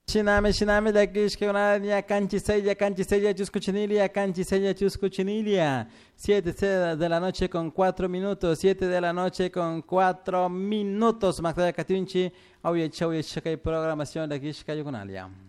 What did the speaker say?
Shinami dakish que una niña canchiseya chusco chinilia. 7 de la noche con 4 minutos, 7 de la noche con 4 minutos. Magdalena Katunchi, auye chauye shakay programación dakish kayo kunalia.